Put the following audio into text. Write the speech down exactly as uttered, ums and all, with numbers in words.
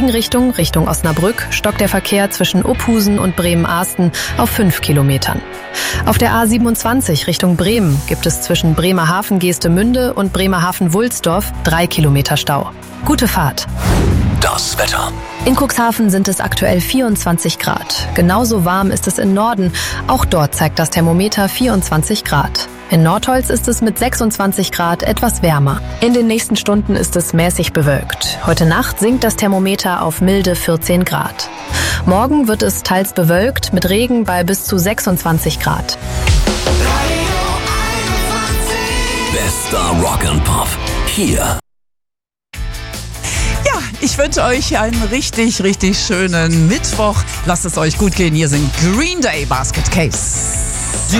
Gegenrichtung, Richtung Osnabrück, stockt der Verkehr zwischen Uphusen und Bremen-Ahsten auf fünf Kilometern. Auf der A siebenundzwanzig Richtung Bremen gibt es zwischen Bremerhaven-Geestemünde und Bremerhaven-Wulsdorf drei Kilometer Stau. Gute Fahrt. Das Wetter. In Cuxhaven sind es aktuell vierundzwanzig Grad. Genauso warm ist es im Norden. Auch dort zeigt das Thermometer vierundzwanzig Grad. In Nordholz ist es mit sechsundzwanzig Grad etwas wärmer. In den nächsten Stunden ist es mäßig bewölkt. Heute Nacht sinkt das Thermometer auf milde vierzehn Grad. Morgen wird es teils bewölkt mit Regen bei bis zu sechsundzwanzig Grad. Bester Rock and Pop. Hier. Ja, ich wünsche euch einen richtig, richtig schönen Mittwoch. Lasst es euch gut gehen. Hier sind Green Day Basket Case.